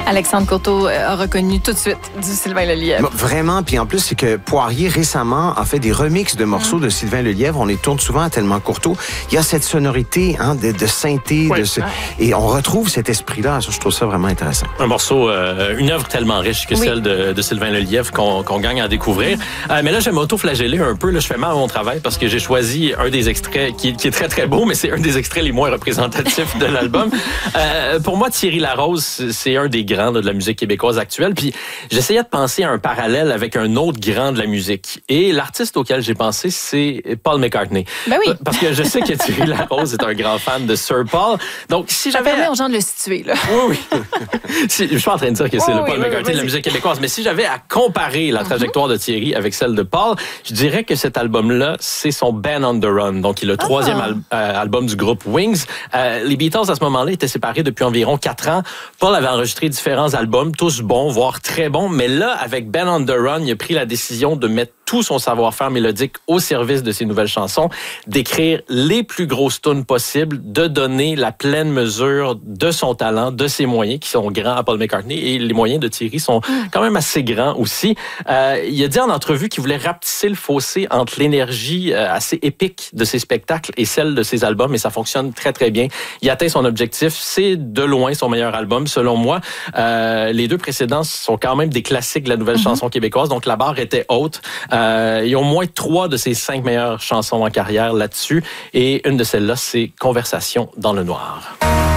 Alexandre Courteau a reconnu tout de suite du Sylvain Lelièvre. Vraiment, puis en plus, c'est que Poirier, récemment, a fait des remixes de morceaux de Sylvain Lelièvre. On les tourne souvent à Tellement Courteau. Il y a cette sonorité de synthé, et on retrouve cet esprit-là. Je trouve ça vraiment intéressant. Un morceau, une œuvre tellement riche que celle de Sylvain Lelièvre qu'on gagne à découvrir. Mais là, je vais m'auto-flageller un peu. Là, je fais mal à mon travail parce que j'ai choisi un des extraits qui est très, très beau, mais c'est un des extraits les moins représentatifs de l'album. Pour moi, Thierry Larose, c'est un des grands de la musique québécoise actuelle. Puis j'essayais de penser à un parallèle avec un autre grand de la musique. Et l'artiste auquel j'ai pensé, c'est Paul McCartney. Ben oui. Parce que je sais que Thierry Larose est un grand fan de Sir Paul. Donc, si j'avais... Ça permet aux gens de le situer, là. Oui. Je suis pas en train de dire que c'est le Paul McCartney de la musique québécoise, mais si j'avais à comparer la trajectoire de Thierry avec celle de Paul, je dirais que cet album-là, c'est son Band on the Run. Donc, il est le troisième album du groupe Wings. Les Beatles, à ce moment-là, étaient séparés depuis environ 4 ans. Paul avait enregistré différents albums, tous bons, voire très bons, mais là, avec Band on the Run, il a pris la décision de mettre tout son savoir-faire mélodique au service de ses nouvelles chansons, d'écrire les plus grosses tunes possibles, de donner la pleine mesure de son talent, de ses moyens qui sont grands à Paul McCartney, et les moyens de Thierry sont quand même assez grands aussi. Il a dit en entrevue qu'il voulait rapetisser le fossé entre l'énergie assez épique de ses spectacles et celle de ses albums, et ça fonctionne très, très bien. Il atteint son objectif. C'est de loin son meilleur album, selon moi. Les deux précédents sont quand même des classiques de la nouvelle chanson québécoise, donc la barre était haute. Il y a au moins 3 de ses 5 meilleures chansons en carrière là-dessus, et une de celles-là, c'est Conversation dans le noir.